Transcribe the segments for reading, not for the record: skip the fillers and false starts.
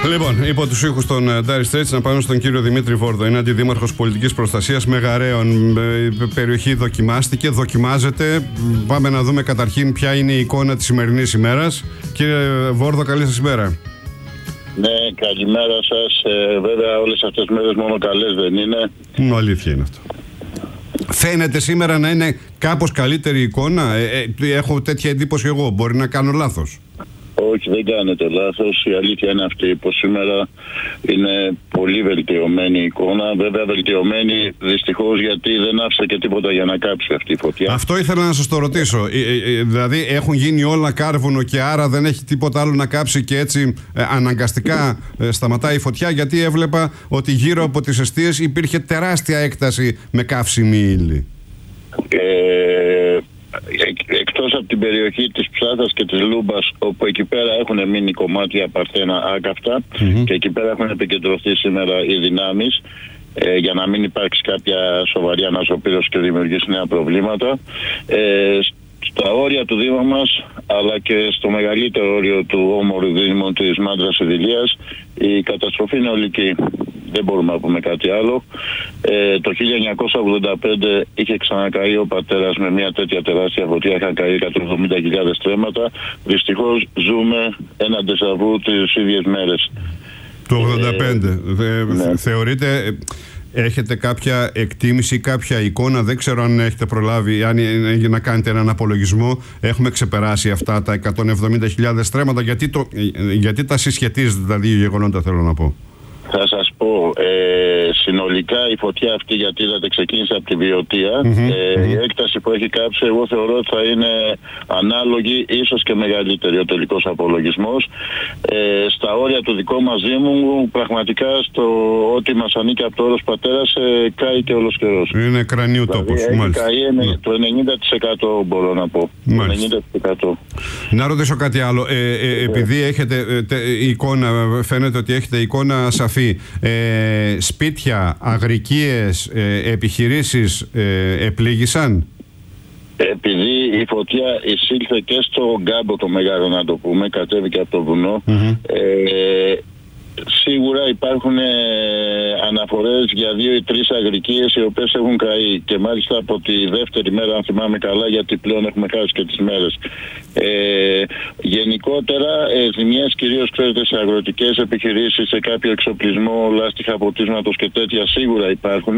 Λοιπόν, υπό τους ήχους των Dire Straits να πάμε στον κύριο Δημήτρη Βόρδο. Είναι αντιδήμαρχος πολιτικής προστασίας Μεγαρέων. Η περιοχή δοκιμάστηκε, δοκιμάζεται. Πάμε να δούμε καταρχήν ποια είναι η εικόνα της σημερινής ημέρας. Κύριε Βόρδο, καλή σας ημέρα. Ναι, καλημέρα σας. Βέβαια όλες αυτές τις μέρες μόνο καλές δεν είναι. Αλήθεια είναι αυτό. Φαίνεται σήμερα να είναι κάπως καλύτερη εικόνα. Έχω τέτοια εντύπωση εγώ. Μπορεί να κάνω λάθος. Όχι, δεν κάνετε λάθος. Η αλήθεια είναι αυτή, πως σήμερα είναι πολύ βελτιωμένη η εικόνα. Βέβαια βελτιωμένη δυστυχώς γιατί δεν άφησε και τίποτα για να κάψει αυτή η φωτιά. Αυτό ήθελα να σας το ρωτήσω. Δηλαδή έχουν γίνει όλα κάρβουνο και άρα δεν έχει τίποτα άλλο να κάψει και έτσι αναγκαστικά σταματάει η φωτιά, γιατί έβλεπα ότι γύρω από τις εστίες υπήρχε τεράστια έκταση με καύσιμη ύλη. Εκτός από την περιοχή της Ψάθας και της Λούμπας, όπου εκεί πέρα έχουν μείνει κομμάτια παρθένα άκαυτα και εκεί πέρα έχουν επικεντρωθεί σήμερα οι δυνάμεις για να μην υπάρξει κάποια σοβαρή αναζωπήρωση και δημιουργήσει νέα προβλήματα. Στα όρια του Δήμου μας, αλλά και στο μεγαλύτερο όριο του όμορου Δήμου της Μάντρας Ιδηλίας, η καταστροφή είναι ολική. Δεν μπορούμε να πούμε κάτι άλλο. Το 1985 είχε ξανακαεί ο πατέρας με μια τέτοια τεράστια φωτιά, είχαν καεί 170.000 στρέμματα. Δυστυχώς ζούμε ένα ντεσαβού τις ίδιες μέρες. Το 85. Ναι. Θεωρείτε... Έχετε κάποια εκτίμηση, κάποια εικόνα? Δεν ξέρω αν έχετε προλάβει, αν να κάνετε έναν απολογισμό. Έχουμε ξεπεράσει αυτά τα 170.000 στρέμματα? Γιατί τα συσχετίζετε τα δύο γεγονότα, θέλω να πω? Θα σας πω, συνολικά η φωτιά αυτή, γιατί είδατε ξεκίνησε από τη Βιωτία, η έκταση που έχει κάψει εγώ θεωρώ ότι θα είναι ανάλογη, ίσως και μεγαλύτερη ο τελικός απολογισμός. Στα όρια του δικού μας Δήμου, πραγματικά στο ό,τι μας ανήκει από το όρος πατέρας, κάει και όλος καιρός. Είναι κρανίου τόπος. Δηλαδή, καεί το 90% μπορώ να πω. Το 90%. Να ρωτήσω κάτι άλλο. Επειδή έχετε εικόνα, φαίνεται ότι έχετε εικόνα σαφή. Σπίτια, αγρικίες, επιχειρήσεις επλήγησαν? Επειδή η φωτιά εισήλθε και στο Γκάμπο το μεγάλο, να το πούμε, κατέβηκε από το βουνό, σίγουρα υπάρχουν αναφορές για 2 ή 3 αγρικίες οι οποίες έχουν καεί, και μάλιστα από τη δεύτερη μέρα, αν θυμάμαι καλά, γιατί πλέον έχουμε χάσει και τις μέρες. Γενικότερα ζημιές κυρίως, ξέρετε, σε αγροτικές επιχειρήσεις, σε κάποιο εξοπλισμό, λάστιχα ποτίσματος και τέτοια σίγουρα υπάρχουν.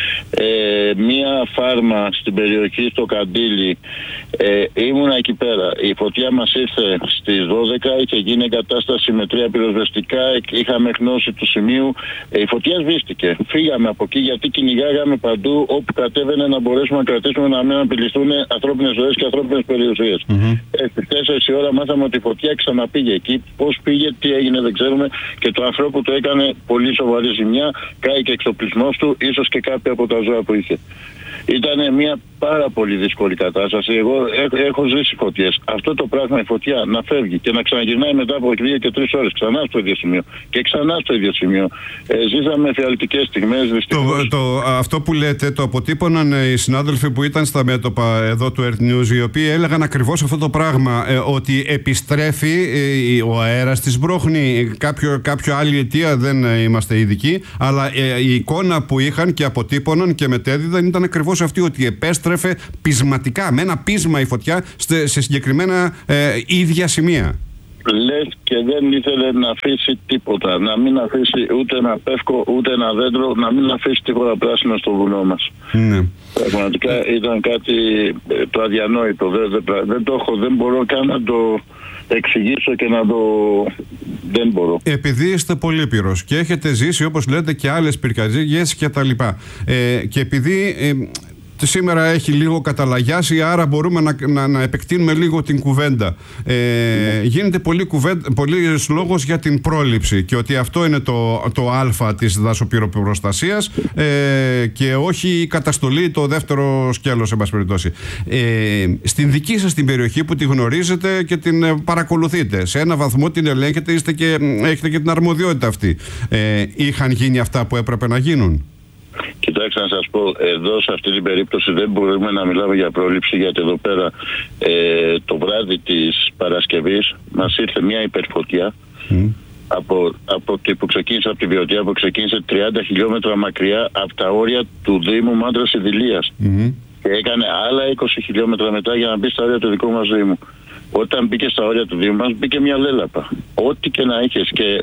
Μία φάρμα στην περιοχή στο Καντήλι, ήμουνα εκεί πέρα. Η φωτιά μας ήρθε στις 12, είχε γίνει εγκατάσταση με 3 πυροσβεστικά, είχαμε γνώση του σημείου. Η φωτιά σβήστηκε. Φύγαμε από εκεί γιατί κυνηγάγαμε παντού όπου κατέβαινε να μπορέσουμε να κρατήσουμε, να μην απειληθούν ανθρώπινες ζωές και ανθρώπινες περιουσίες. Στις 4 η ώρα μάθαμε ότι η φωτιά ξαναπήγε εκεί. Πώς πήγε, τι έγινε δεν ξέρουμε, και το ανθρώπου του έκανε πολύ σοβαρή ζημιά. Κάει και εξοπλισμός του, ίσως και κάποια από τα ζώα που είχε. Ήταν μια πάρα πολύ δύσκολη κατάσταση. Εγώ έχω ζήσει φωτιές. Αυτό το πράγμα, η φωτιά, να φεύγει και να ξαναγυρνάει μετά από 2 και 3 ώρες ξανά στο ίδιο σημείο και ξανά στο ίδιο σημείο. Ζήσαμε φιαλτικές στιγμές, δυστυχώς. Αυτό που λέτε το αποτύπωναν οι συνάδελφοι που ήταν στα μέτωπα εδώ του Earth News, οι οποίοι έλεγαν ακριβώς αυτό το πράγμα, ότι επιστρέφει ο αέρας της μπρόχνη. Κάποιο άλλη αιτία, δεν είμαστε ειδικοί, αλλά η εικόνα που είχαν και αποτύπωναν και μετέδιδαν ήταν ακριβώς αυτή, ότι επέστρεφε πεισματικά, με ένα πείσμα η φωτιά σε συγκεκριμένα ίδια σημεία. Λες και δεν ήθελε να αφήσει τίποτα, να μην αφήσει ούτε ένα πεύκο, ούτε ένα δέντρο, να μην αφήσει τίποτα πράσινο στο βουνό μας. Ναι. Πραγματικά ήταν κάτι το αδιανόητο. Δεν το έχω, δεν μπορώ καν να το εξηγήσω και να το... δεν μπορώ. Επειδή είστε πολύπειρος και έχετε ζήσει, όπως λέτε, και άλλες πυρκαγιές και τα λοιπά, και επειδή σήμερα έχει λίγο καταλαγιάσει, άρα μπορούμε να επεκτείνουμε λίγο την κουβέντα. Γίνεται πολύς λόγος για την πρόληψη και ότι αυτό είναι το α της δασοπυροπροστασίας και όχι η καταστολή, το δεύτερο σκέλος, εν πάση περιπτώσει. Στην δική σας την περιοχή που τη γνωρίζετε και την παρακολουθείτε, σε ένα βαθμό την ελέγχετε, έχετε και την αρμοδιότητα αυτή. Είχαν γίνει αυτά που έπρεπε να γίνουν? Κοιτάξτε να σας πω, εδώ σε αυτή την περίπτωση δεν μπορούμε να μιλάμε για πρόληψη, γιατί εδώ πέρα το βράδυ της Παρασκευής μας ήρθε μια υπερφωτιά από εκεί που ξεκίνησε, από τη Βιωτία, που ξεκίνησε 30 χιλιόμετρα μακριά από τα όρια του Δήμου Μάντρας Ιδηλίας. Και έκανε άλλα 20 χιλιόμετρα μετά για να μπει στα όρια του δικού μας Δήμου. Όταν μπήκε στα όρια του Δήμου μας, μπήκε μια λέλαπα. Ό,τι και να είχες. Και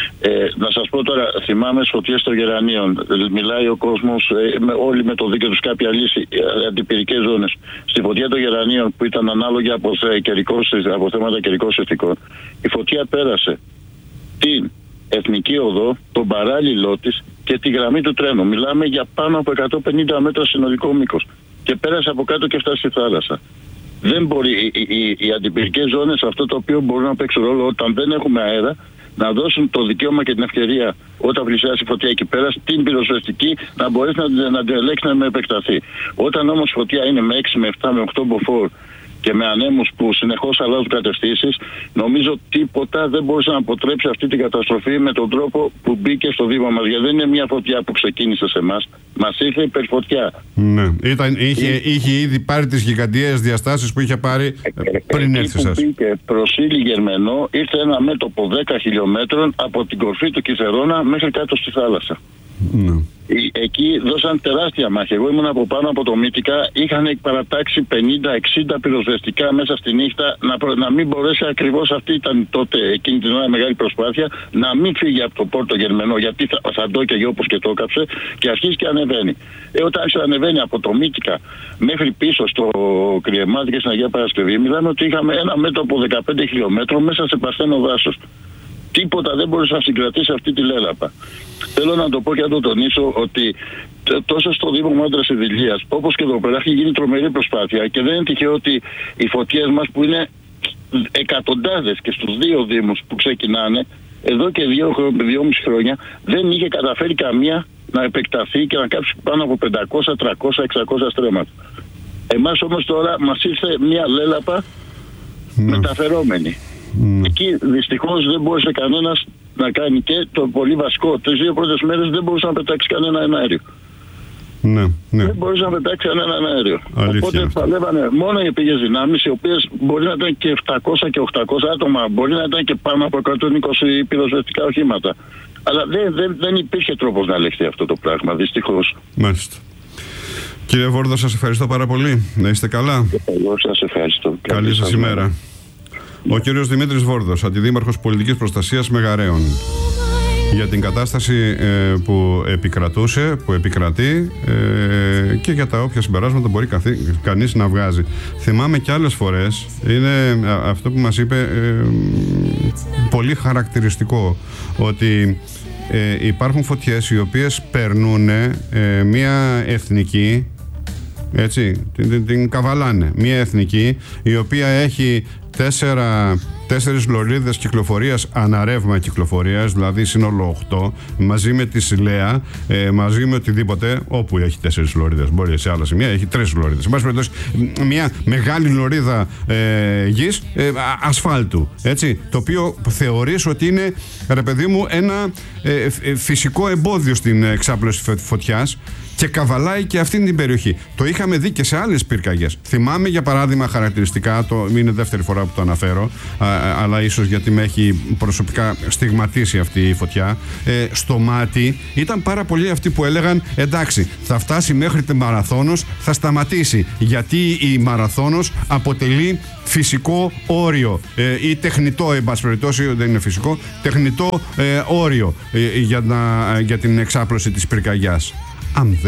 να σας πω τώρα, θυμάμαι φωτιές των Γερανίων. Μιλάει ο κόσμος, όλοι με το δίκαιο τους κάποια λύση, αντιπυρικές ζώνες. Στη φωτιά των Γερανίων, που ήταν ανάλογη από θέματα καιρικών συνθηκών, η φωτιά πέρασε την Εθνική Οδό, τον παράλληλό της και τη γραμμή του τρένου. Μιλάμε για πάνω από 150 μέτρα συνολικό μήκος. Και πέρασε από κάτω και φτάσει στη θάλασσα. Δεν μπορεί οι αντιπυρικές ζώνες, αυτό το οποίο μπορούν να παίξουν ρόλο όταν δεν έχουμε αέρα, να δώσουν το δικαίωμα και την ευκαιρία όταν πλησιάσει η φωτιά εκεί πέρα στην πυροσβεστική να μπορέσει να την ελέγξει, να επεκταθεί. Όταν όμως η φωτιά είναι με 6, με 7, με 8 μποφόρ και με ανέμους που συνεχώς αλλάζουν κατευθύνσεις, νομίζω τίποτα δεν μπορούσε να αποτρέψει αυτή την καταστροφή με τον τρόπο που μπήκε στο Δήμο μας. Γιατί δεν είναι μια φωτιά που ξεκίνησε σε εμάς, μας ήρθε υπερφωτιά. Ναι, είχε ήδη πάρει τις γιγαντιαίες διαστάσεις που είχε πάρει πριν έρθει σας. Εκεί που μπήκε προς Ήλι Γερμενό, ήρθε ένα μέτωπο 10 χιλιόμετρων από την κορφή του Κιθερώνα μέχρι κάτω στη θάλασσα. Ναι. Εκεί δώσαν τεράστια μάχη. Εγώ ήμουν από πάνω από το Μύτικα. Είχαν παρατάξει 50-60 πυροσβεστικά μέσα στη νύχτα να μην μπορέσει ακριβώς, αυτή ήταν τότε εκείνη την ώρα μεγάλη προσπάθεια, να μην φύγει από το πόρτο Γερμενό, γιατί θα το έκαιγε όπως και το έκαψε, και αρχίζει και ανεβαίνει. Όταν άρχισε να ανεβαίνει από το Μύτικα μέχρι πίσω στο Κρυεμάδι και στην Αγία Παρασκευή, μιλάμε ότι είχαμε ένα μέτωπο 15 χιλιόμετρων μέσα σε παρθένο δάσος. Τίποτα δεν μπορούσε να συγκρατήσει αυτή τη λέλαπα. Θέλω να το πω και να το τονίσω ότι τόσο στο Δήμο Μάντρας Ιδηλίας όπως και εδώ πέρα έχει γίνει τρομερή προσπάθεια και δεν είναι τυχαίο ότι οι φωτιές μας, που είναι εκατοντάδες και στους δύο Δήμους που ξεκινάνε, εδώ και 2,5 χρόνια δεν είχε καταφέρει καμία να επεκταθεί και να κάψει πάνω από 500, 300, 600 στρέμματα. Εμάς όμως τώρα μας ήρθε μια λέλαπα μεταφερόμενη. Εκεί δυστυχώς δεν μπόρεσε κανένας να κάνει, και το πολύ βασικό, τις δύο πρώτες μέρες δεν μπορούσε να πετάξει κανένα αέριο. Ναι. Δεν μπορούσε να πετάξει κανένα αέριο. Αλήθεια. Οπότε παλεύανε μόνο οι πήγες δυνάμεις, οι οποίες μπορεί να ήταν και 700 και 800 άτομα, μπορεί να ήταν και πάνω από 120 πυροσβεστικά οχήματα. Αλλά δεν υπήρχε τρόπος να ελεγχθεί αυτό το πράγμα, δυστυχώς. Μάλιστα. Κύριε Βόρδο, σας ευχαριστώ πάρα πολύ. Να είστε καλά. Εγώ σας ευχαριστώ. Καλή σας ημέρα. Ο κύριος Δημήτρης Βόρδος, Αντιδήμαρχος Πολιτικής Προστασίας Μεγαρέων, για την κατάσταση που επικρατεί και για τα όποια συμπεράσματα μπορεί κανείς να βγάζει. Θυμάμαι και άλλες φορές, είναι αυτό που μας είπε πολύ χαρακτηριστικό, ότι υπάρχουν φωτιές οι οποίες περνούν μια εθνική, έτσι, την καβαλάνε, μια εθνική η οποία έχει 4 λωρίδες κυκλοφορίας, αναρρεύμα κυκλοφορίας, δηλαδή σύνολο 8, μαζί με τη Σιλέα, μαζί με οτιδήποτε, όπου έχει 4 λωρίδες. Μπορεί σε άλλα σημεία έχει 3 λωρίδες. Εν πάση περιπτώσει, μια μεγάλη λωρίδα γης, ασφάλτου. Έτσι, το οποίο θεωρείς ότι είναι, ρε παιδί μου, ένα φυσικό εμπόδιο στην εξάπλωση φωτιάς. Και καβαλάει και αυτήν την περιοχή. Το είχαμε δει και σε άλλες πυρκαγιές. Θυμάμαι για παράδειγμα χαρακτηριστικά, είναι δεύτερη φορά που το αναφέρω, αλλά ίσως γιατί με έχει προσωπικά στιγματίσει αυτή η φωτιά. Στο Μάτι ήταν πάρα πολλοί αυτοί που έλεγαν, εντάξει, θα φτάσει μέχρι τη Μαραθώνος, θα σταματήσει. Γιατί η Μαραθώνος αποτελεί φυσικό όριο ή τεχνητό, εν πάση περιπτώσει, δεν είναι φυσικό, τεχνητό όριο για την εξάπλωση της πυρκαγιάς. Αν